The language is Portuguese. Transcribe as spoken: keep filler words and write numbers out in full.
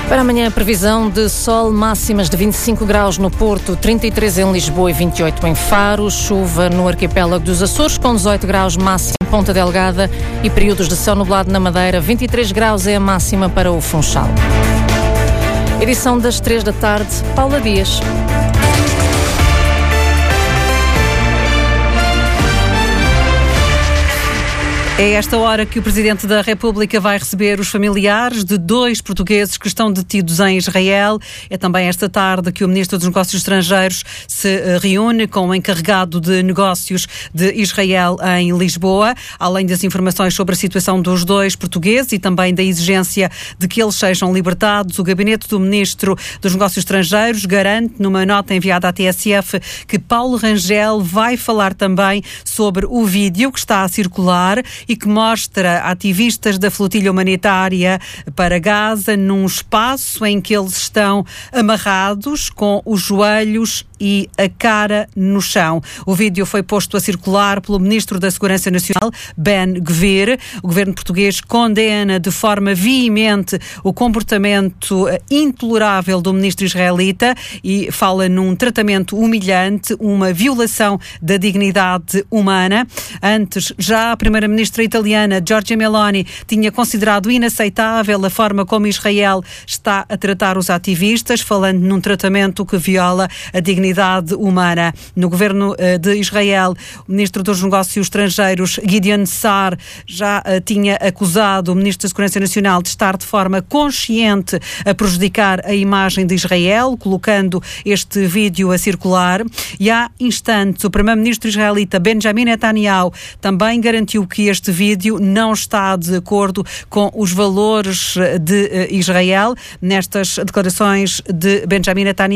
Para amanhã, previsão de sol, máximas de vinte e cinco graus no Porto, trinta e três em Lisboa e vinte e oito em Faro, chuva no arquipélago dos Açores com dezoito graus máxima em Ponta Delgada e períodos de céu nublado na Madeira, vinte e três graus é a máxima para o Funchal. Edição das três da tarde, Paula Dias. É esta hora que o Presidente da República vai receber os familiares de dois portugueses que estão detidos em Israel. É também esta tarde que o Ministro dos Negócios Estrangeiros se reúne com o encarregado de negócios de Israel em Lisboa. Além das informações sobre a situação dos dois portugueses e também da exigência de que eles sejam libertados, o Gabinete do Ministro dos Negócios Estrangeiros garante, numa nota enviada à T S F, que Paulo Rangel vai falar também sobre o vídeo que está a circular e que mostra ativistas da flotilha humanitária para Gaza num espaço em que eles estão amarrados com os joelhos e a cara no chão. O vídeo foi posto a circular pelo Ministro da Segurança Nacional, Ben-Gvir. O governo português condena de forma veemente o comportamento intolerável do ministro israelita e fala num tratamento humilhante, uma violação da dignidade humana. Antes, já a primeira-ministra italiana, Giorgia Meloni, tinha considerado inaceitável a forma como Israel está a tratar os ativistas, falando num tratamento que viola a dignidade humana. No governo de Israel, o ministro dos Negócios Estrangeiros, Gideon Saar, já tinha acusado o ministro da Segurança Nacional de estar de forma consciente a prejudicar a imagem de Israel, colocando este vídeo a circular. E há instantes, o primeiro-ministro israelita Benjamin Netanyahu também garantiu que este vídeo não está de acordo com os valores de Israel. Nestas declarações de Benjamin Netanyahu,